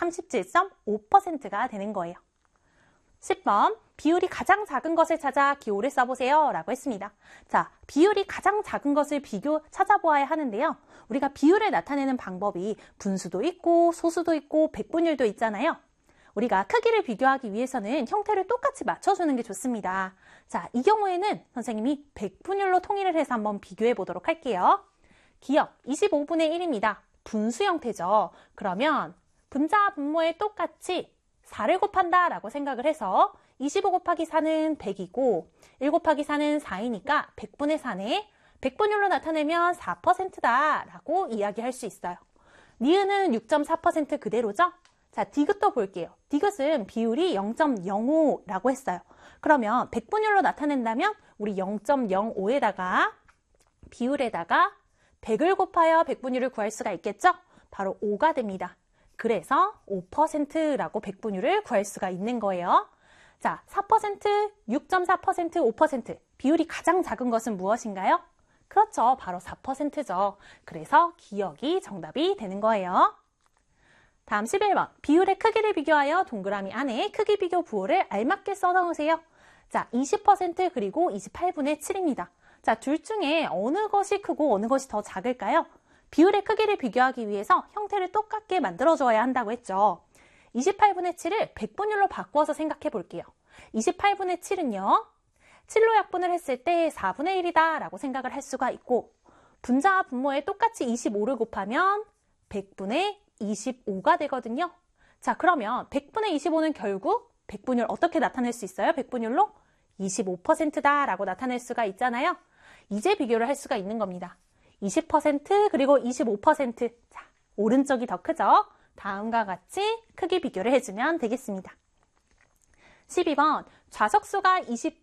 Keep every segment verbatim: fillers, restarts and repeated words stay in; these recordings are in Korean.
삼십칠 점 오 퍼센트가 되는 거예요. 십 번, 비율이 가장 작은 것을 찾아 기호를 써보세요 라고 했습니다. 자, 비율이 가장 작은 것을 비교 찾아보아야 하는데요. 우리가 비율을 나타내는 방법이 분수도 있고 소수도 있고 백분율도 있잖아요. 우리가 크기를 비교하기 위해서는 형태를 똑같이 맞춰주는 게 좋습니다. 자, 이 경우에는 선생님이 백분율로 통일을 해서 한번 비교해 보도록 할게요. 기억 이십오분의 일입니다. 분수 형태죠. 그러면 분자와 분모에 똑같이 사를 곱한다 라고 생각을 해서 이십오 곱하기 사는 백이고 일 곱하기 사는 사이니까 백분의 사네. 백분율로 나타내면 사 퍼센트다 라고 이야기할 수 있어요. 니은은 육 점 사 퍼센트 그대로죠? 자, 디귿도 볼게요. 디귿은 비율이 영 점 영오라고 했어요. 그러면 백분율로 나타낸다면 우리 영 점 영오에다가 비율에다가 백을 곱하여 백분율을 구할 수가 있겠죠? 바로 오가 됩니다. 그래서 오 퍼센트라고 백분율을 구할 수가 있는 거예요. 자, 사 퍼센트, 육 점 사 퍼센트, 오 퍼센트. 비율이 가장 작은 것은 무엇인가요? 그렇죠. 바로 사 퍼센트죠. 그래서 기억이 정답이 되는 거예요. 다음 십일 번. 비율의 크기를 비교하여 동그라미 안에 크기 비교 부호를 알맞게 써넣으세요. 자, 이십 퍼센트 그리고 이십팔분의 칠입니다. 자, 둘 중에 어느 것이 크고 어느 것이 더 작을까요? 비율의 크기를 비교하기 위해서 형태를 똑같게 만들어줘야 한다고 했죠. 이십팔분의 칠을 백분율로 바꾸어서 생각해 볼게요. 이십팔분의 칠은요. 칠로 약분을 했을 때 사분의 일이다 라고 생각을 할 수가 있고 분자와 분모에 똑같이 이십오를 곱하면 백분의 이십오가 되거든요. 자, 그러면 백분의 이십오는 결국 백분율 어떻게 나타낼 수 있어요? 백분율로 이십오 퍼센트다 라고 나타낼 수가 있잖아요. 이제 비교를 할 수가 있는 겁니다. 이십 퍼센트 그리고 이십오 퍼센트. 자, 오른쪽이 더 크죠? 다음과 같이 크기 비교를 해주면 되겠습니다. 십이 번. 좌석수가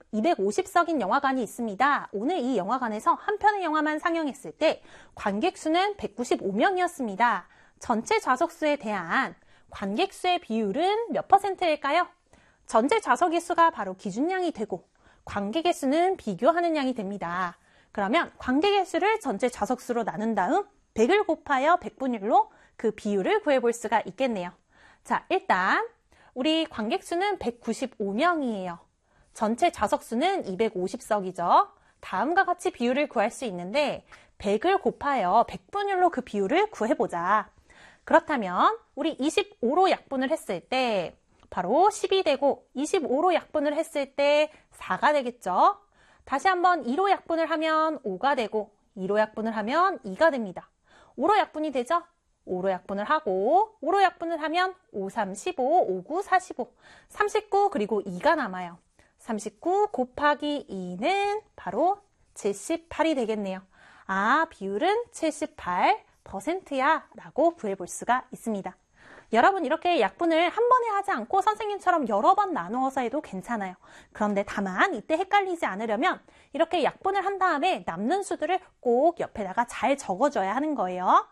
이백오십석인 영화관이 있습니다. 오늘 이 영화관에서 한 편의 영화만 상영했을 때 관객수는 백구십오명이었습니다. 전체 좌석수에 대한 관객수의 비율은 몇 퍼센트일까요? 전체 좌석의 수가 바로 기준량이 되고 관객의 수는 비교하는 양이 됩니다. 그러면 관객의 수를 전체 좌석수로 나눈 다음 백을 곱하여 백분율로 그 비율을 구해볼 수가 있겠네요. 자, 일단 우리 관객 수는 백구십오명이에요. 전체 좌석수는 이백오십석이죠. 다음과 같이 비율을 구할 수 있는데 백을 곱하여 백분율로 그 비율을 구해보자. 그렇다면 우리 이십오로 약분을 했을 때 바로 십이 되고 이십오로 약분을 했을 때 사가 되겠죠. 다시 한번 이로 약분을 하면 오가 되고 이로 약분을 하면 이가 됩니다. 오로 약분이 되죠? 오로 약분을 하고 오로 약분을 하면 오, 삼, 십오, 오, 구, 사십오, 삼십구 그리고 이가 남아요. 삼십구 곱하기 이는 바로 칠십팔이 되겠네요. 아, 비율은 칠십팔 퍼센트야 라고 구해볼 수가 있습니다. 여러분 이렇게 약분을 한 번에 하지 않고 선생님처럼 여러 번 나누어서 해도 괜찮아요. 그런데 다만 이때 헷갈리지 않으려면 이렇게 약분을 한 다음에 남는 수들을 꼭 옆에다가 잘 적어줘야 하는 거예요.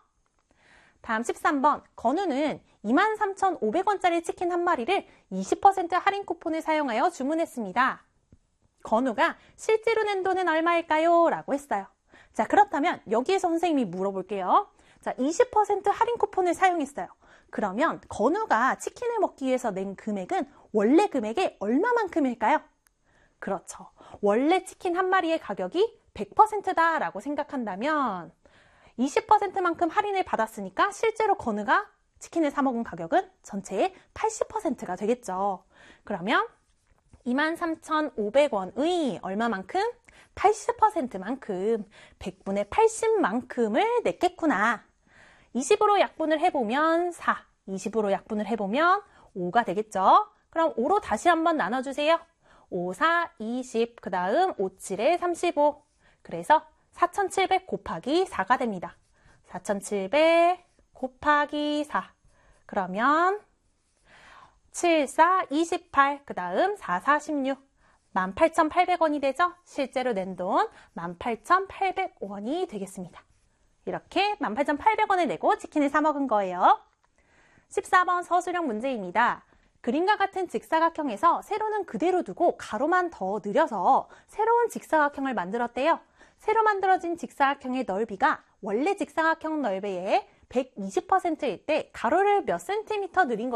다음 십삼 번. 건우는 이만 삼천오백원짜리 치킨 한 마리를 이십 퍼센트 할인 쿠폰을 사용하여 주문했습니다. 건우가 실제로 낸 돈은 얼마일까요? 라고 했어요. 자, 그렇다면 여기에서 선생님이 물어볼게요. 자, 이십 퍼센트 할인 쿠폰을 사용했어요. 그러면 건우가 치킨을 먹기 위해서 낸 금액은 원래 금액의 얼마만큼일까요? 그렇죠. 원래 치킨 한 마리의 가격이 백 퍼센트다 라고 생각한다면 이십 퍼센트만큼 할인을 받았으니까 실제로 건우가 치킨을 사 먹은 가격은 전체의 팔십 퍼센트가 되겠죠. 그러면 이만 삼천오백원의 얼마만큼? 팔십 퍼센트만큼 백분의 팔십만큼을 냈겠구나. 이십으로 약분을 해보면 사, 이십으로 약분을 해보면 오가 되겠죠. 그럼 오로 다시 한번 나눠주세요. 오, 사, 이십, 그 다음 오, 칠에 삼십오. 그래서 사천칠백 곱하기 사가 됩니다. 사천칠백 곱하기 사. 그러면 칠, 사, 이십팔, 그 다음 사, 사, 십육. 만 팔천팔백원이 되죠? 실제로 낸 돈 만 팔천팔백원이 되겠습니다. 이렇게 만 팔천팔백원을 내고 치킨을 사 먹은 거예요. 십사 번 서술형 문제입니다. 그림과 같은 직사각형에서 세로는 그대로 두고 가로만 더 늘려서 새로운 직사각형을 만들었대요. 새로 만들어진 직사각형의 넓이가 원래 직사각형 넓이의 백이십 퍼센트일 때 가로를 몇 센티미터 늘린 것이